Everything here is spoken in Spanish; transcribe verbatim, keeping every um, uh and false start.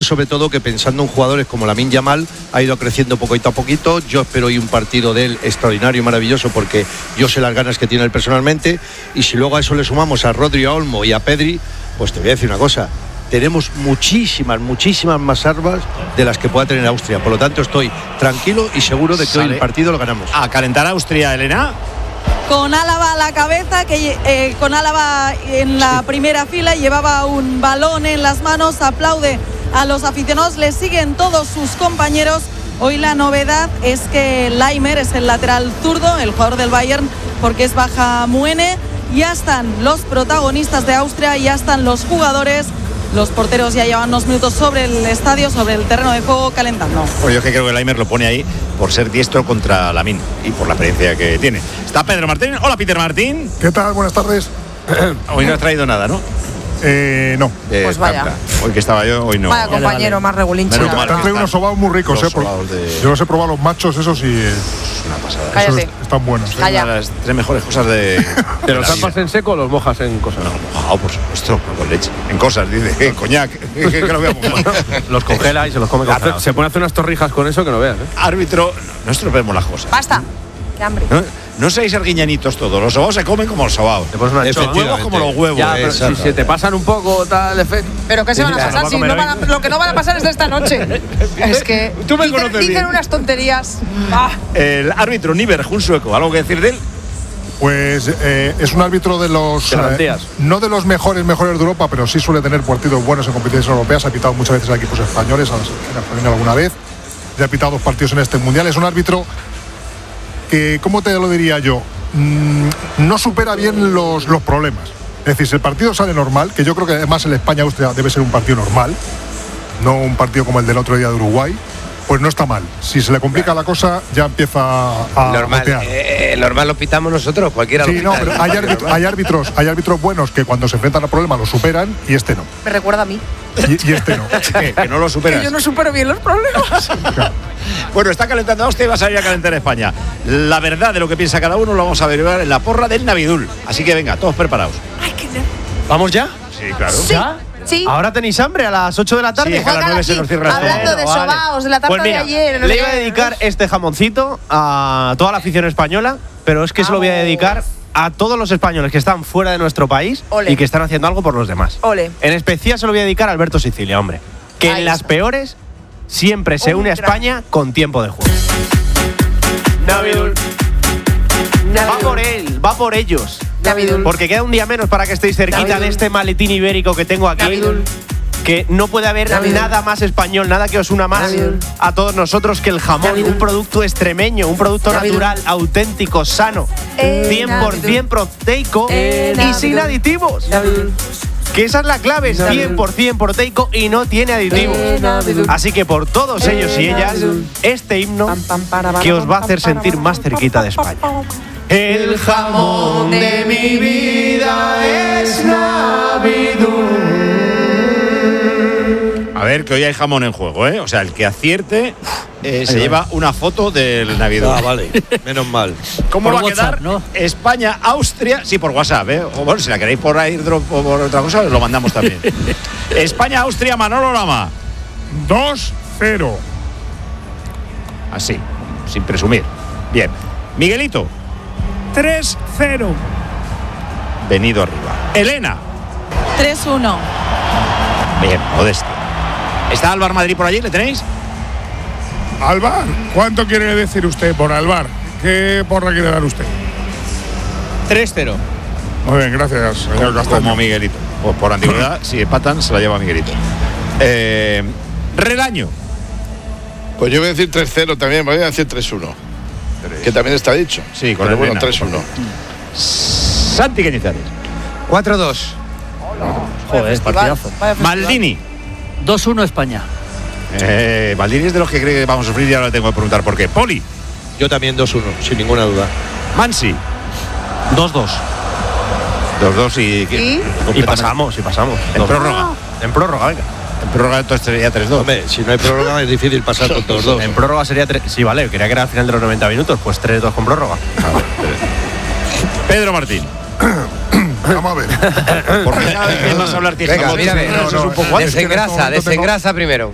sobre todo que pensando en jugadores como Lamine Yamal ha ido creciendo poquito a poquito. Yo espero hoy un partido de él extraordinario y maravilloso porque yo sé las ganas que tiene él personalmente, y si luego a eso le sumamos a Rodri, a Olmo y a Pedri, pues te voy a decir una cosa: tenemos muchísimas, muchísimas más armas de las que pueda tener Austria. Por lo tanto, estoy tranquilo y seguro de que hoy el partido lo ganamos. A calentar a Austria, Elena. Con Álava a la cabeza, que eh, con Álava en la sí. primera fila, llevaba un balón en las manos, aplaude a los aficionados, le siguen todos sus compañeros. Hoy la novedad es que Laimer es el lateral zurdo, el jugador del Bayern, porque es baja Muene. Ya están los protagonistas de Austria, ya están los jugadores. Los porteros ya llevan unos minutos sobre el estadio, sobre el terreno de juego, calentando. Pues yo es que creo que Laimer lo pone ahí por ser diestro contra Lamine y por la experiencia que tiene. Está Pedro Martín. Hola, Peter Martín. ¿Qué tal? Buenas tardes. Hoy no has traído nada, ¿no? Eh, no. Eh, pues vaya. Tanta. Hoy que estaba yo, hoy no. Vaya compañero, más regulinchi. Te han traído unos sobaos muy ricos, ¿eh? De... Yo los he probado, los machos, esos, y es una pasada. Cállate. Esos están buenos. Es una de las tres mejores cosas de... ¿Te los zampas en seco o los mojas en cosas? No, mojado, por supuesto, con leche. En cosas, dice, coñac. que lo voy a mojar. Los congela y se los come con Se pueden hacer unas torrijas con eso que no veas, ¿eh? Árbitro, no, no estropeemos las cosas. Basta. Qué hambre. No, no seáis arguiñanitos todos. Los sobaos se comen como los sobaos. Te pones una los huevos como los huevos. Ya, pero si se te pasan un poco tal efecto. Pero ¿qué se van a pasar? Si no van a, lo que no van a pasar es de esta noche. Es que Tú me dicen, conoces dicen bien. unas tonterías. Ah. El árbitro Niberg, un sueco, ¿algo que decir de él? Pues eh, es un árbitro de los eh, no de los mejores mejores de Europa, pero sí suele tener partidos buenos en competiciones europeas. Ha pitado muchas veces a equipos españoles, a la selección española alguna vez. Ya ha pitado dos partidos en este mundial. Es un árbitro que, ¿cómo te lo diría yo? Mm, no supera bien los, los problemas. Es decir, si el partido sale normal, que yo creo que además el España-Austria debe ser un partido normal, no un partido como el del otro día de Uruguay, pues no está mal. Si se le complica la cosa, ya empieza a normal, botear. eh, normal lo pitamos nosotros, cualquiera sí, lo pita. no, pero hay, árbitro, hay árbitros, hay árbitros buenos que cuando se enfrentan a problemas lo superan y este no. Me recuerda a mí. Y, y este no. ¿Qué? Que no lo superas. Que yo no supero bien los problemas. Claro. Bueno, está calentando Austria y va a salir a calentar España. La verdad de lo que piensa cada uno lo vamos a averiguar en la porra del Navidul. Así que venga, todos preparados. Ay, qué ¿Vamos ya? Sí, claro. Sí. ¿Ya? Sí. ¿Ahora tenéis hambre a las ocho de la tarde? Sí, a las nueve se nos cierra. Hablando de vale. sobaos, de la tarta Pues mira, de ayer. le iba a dedicar este jamoncito a toda la afición española, pero es que se lo voy a dedicar a todos los españoles que están fuera de nuestro país Ole. y que están haciendo algo por los demás. Ole. En especial se lo voy a dedicar a Alberto Sicilia, hombre. Que Ahí en las está. peores siempre se Un une a crack. España con tiempo de juego. Navidul. Va por él, va por ellos. Navidul. Porque queda un día menos para que estéis cerquita Navidul. de este maletín ibérico que tengo aquí. Navidul. Que no puede haber Navidul. nada más español, nada que os una más Navidul. a todos nosotros que el jamón, Navidul. un producto extremeño, un producto Navidul. natural, auténtico, sano, Eh, cien por cien proteico Eh, y Navidul. sin aditivos. Navidul. Que esa es la clave, es Navidul. cien por cien proteico y no tiene aditivos. Eh, Navidul. Así que por todos Eh, ellos y ellas, Navidul. este himno Pam, pam, para, para, que os va a pam, hacer para, sentir para, más para, cerquita de para, España. para, para. El jamón de mi vida es Navidul. A ver, que hoy hay jamón en juego, ¿eh? O sea, el que acierte eh, se lleva una foto del Navidul. Ah, vale, menos mal. ¿Cómo Por va a WhatsApp, quedar? ¿no? España, Austria, sí, por WhatsApp, ¿eh? O bueno, si la queréis por airdrop o por otra cosa, os lo mandamos también. España, Austria, Manolo Lama. dos cero. Así, sin presumir. Bien. Miguelito. tres cero. Venido arriba. Elena. tres uno. Bien, modestia. ¿Está Álvar Madrid por allí? ¿Le tenéis? Alvar, ¿cuánto quiere decir usted por Alvar? ¿Qué porra quiere dar usted? tres cero. Muy bien, gracias, señor Castaño. Como Miguelito. Pues por antigüedad, si empatan, se la lleva Miguelito. Eh, Relaño. Pues yo voy a decir tres cero también, voy a decir tres uno. Que también está dicho. Sí, con Pero el bueno, Elena. tres uno. Santi Cañizares. cuatro dos. Joder, partidazo. Maldini. dos uno España. Eh, Maldini es de los que cree que vamos a sufrir y ahora le tengo que preguntar por qué. Poli. Yo también dos uno, sin ninguna duda. Mansi. dos dos. Dos dos y. ¿Y? Y pasamos, y pasamos. En Dos- prórroga. En prórroga, venga. En prórroga entonces sería tres dos. Hombre, si no hay prórroga es difícil pasar con todos dos. En prórroga sería tres. Sí, vale, quería que era al final de los noventa minutos, pues tres dos con prórroga. Pedro Martín. Vamos a ver. Porque cada vez que vas a hablar tienes Venga, que mira, hablar, no, eso es no, un poco antes. Desengrasa, desengrasa primero.